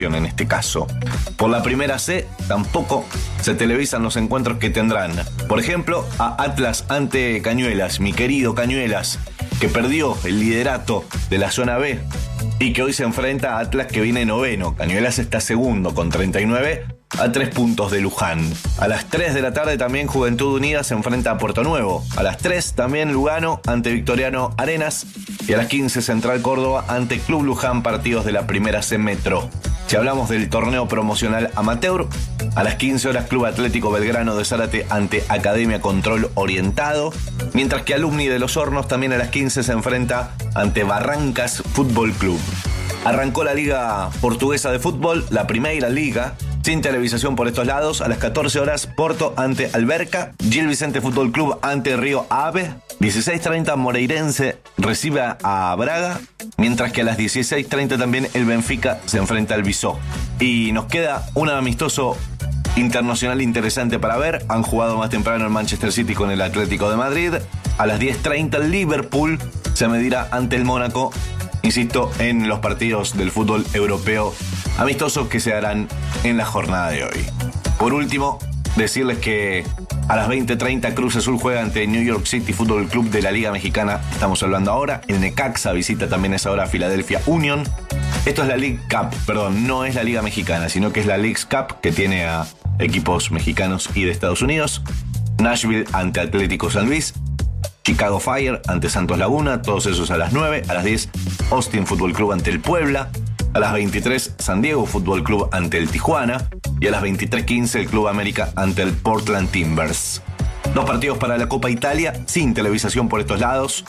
en este caso. Por la primera C tampoco se televisan los encuentros que tendrán, por ejemplo, a Atlas ante Cañuelas, mi querido Cañuelas, que perdió el liderato de la zona B y que hoy se enfrenta a Atlas, que viene noveno. Cañuelas está segundo con 39 a 3 puntos de Luján. A las 3 de la tarde también Juventud Unida se enfrenta a Puerto Nuevo. A las 3 también Lugano ante Victoriano Arenas. Y a las 15 Central Córdoba ante Club Luján, partidos de la primera C Metro. Si hablamos del torneo promocional amateur, a las 15 horas Club Atlético Belgrano de Zárate ante Academia Control Orientado, mientras que Alumni de Los Hornos también a las 15 se enfrenta ante Barrancas Fútbol Club. Arrancó la Liga Portuguesa de Fútbol, la Primera Liga, sin televisación por estos lados. A las 14 horas Porto ante Alberca, Gil Vicente Fútbol Club ante Río Ave, 16:30 Moreirense recibe a Braga, mientras que a las 16:30 también el Benfica se enfrenta al Visó. Y nos queda un amistoso internacional interesante para ver. Han jugado más temprano el Manchester City con el Atlético de Madrid. A las 10:30 el Liverpool se medirá ante el Mónaco, insisto, en los partidos del fútbol europeo amistosos que se harán en la jornada de hoy. Por último, decirles que a las 20:30 Cruz Azul juega ante New York City Fútbol Club de la Liga Mexicana. Estamos hablando ahora. El Necaxa visita también a esa hora Philadelphia Union. Esto es la League Cup, perdón, no es la Liga Mexicana, sino que es la Leagues Cup, que tiene a equipos mexicanos y de Estados Unidos. Nashville ante Atlético San Luis. Chicago Fire ante Santos Laguna, todos esos a las 9. A las 10, Austin Fútbol Club ante el Puebla. A las 23, San Diego Fútbol Club ante el Tijuana. Y a las 23:15, el Club América ante el Portland Timbers. Dos partidos para la Copa Italia, sin televisación por estos lados.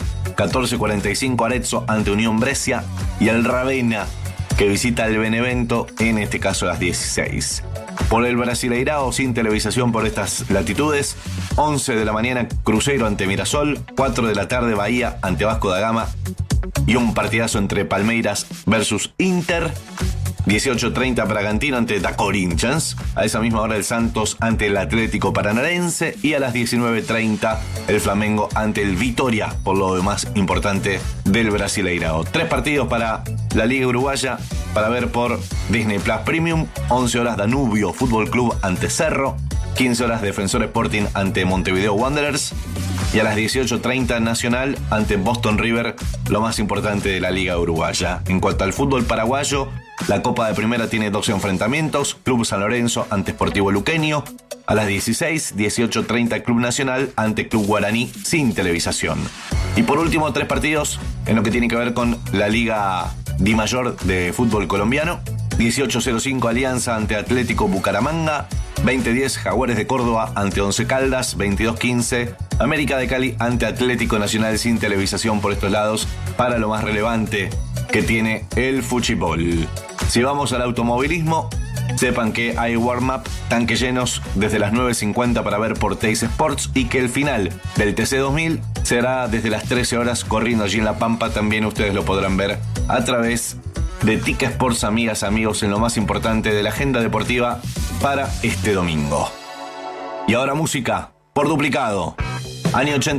14:45, Arezzo ante Unión Brescia. Y el Ravenna, que visita el Benevento, en este caso a las 16. Por el Brasileirao, sin televisación por estas latitudes, 11 de la mañana Cruzeiro ante Mirasol, 4 de la tarde Bahía ante Vasco da Gama y un partidazo entre Palmeiras versus Inter. 18:30 Bragantino ante The Corinthians. A esa misma hora el Santos ante el Atlético Paranaense. Y a las 19:30 el Flamengo ante el Vitória, por lo más importante del Brasileirao. 3 partidos para la Liga Uruguaya para ver por Disney Plus Premium. 11 horas Danubio Fútbol Club ante Cerro. 15 horas Defensor Sporting ante Montevideo Wanderers. Y a las 18:30 Nacional ante Boston River, lo más importante de la Liga Uruguaya. En cuanto al fútbol paraguayo, la Copa de Primera tiene 12 enfrentamientos. Club San Lorenzo ante Sportivo Luqueño. A las 16, 18:30 Club Nacional ante Club Guaraní, sin televisación. Y por último, 3 partidos en lo que tiene que ver con la Liga Dimayor de fútbol colombiano. 18:05 Alianza ante Atlético Bucaramanga. 20:10 Jaguares de Córdoba ante Once Caldas. 22:15 América de Cali ante Atlético Nacional, sin televisación por estos lados, para lo más relevante que tiene el fútbol. Si vamos al automovilismo, sepan que hay warm-up, tanques llenos desde las 9:50 para ver por Teis Sports, y que el final del TC 2000 será desde las 13 horas corriendo allí en La Pampa. También ustedes lo podrán ver a través de TIC Sports, amigas, amigos, en lo más importante de la agenda deportiva para este domingo. Y ahora música por Duplicado. Año 80.